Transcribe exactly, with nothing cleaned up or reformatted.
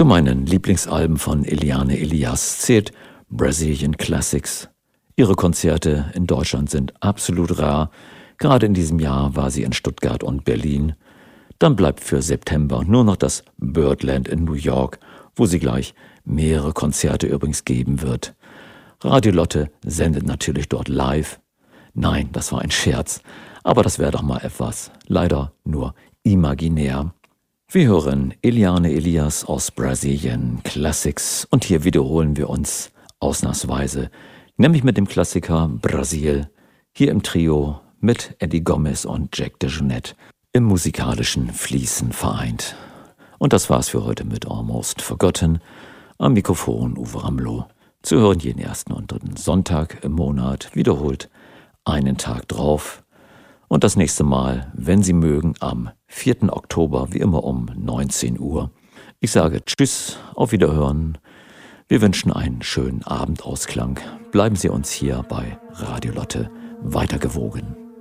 Zu meinen Lieblingsalben von Eliane Elias zählt Brazilian Classics. Ihre Konzerte in Deutschland sind absolut rar. Gerade in diesem Jahr war sie in Stuttgart und Berlin. Dann bleibt für September nur noch das Birdland in New York, wo sie gleich mehrere Konzerte übrigens geben wird. Radio Lotte sendet natürlich dort live. Nein, das war ein Scherz, aber das wäre doch mal etwas. Leider nur imaginär. Wir hören Eliane Elias aus Brazilian Classics und hier wiederholen wir uns ausnahmsweise, nämlich mit dem Klassiker Brasil, hier im Trio mit Eddie Gomez und Jack DeJohnette im musikalischen Fließen vereint. Und das war's für heute mit Almost Forgotten. Am Mikrofon Uwe Ramlow. Zu hören jeden ersten und dritten Sonntag im Monat, wiederholt einen Tag drauf. Und das nächste Mal, wenn Sie mögen, am vierten Oktober, wie immer um neunzehn Uhr. Ich sage Tschüss, auf Wiederhören. Wir wünschen einen schönen Abendausklang. Bleiben Sie uns hier bei Radio Lotte weiter gewogen.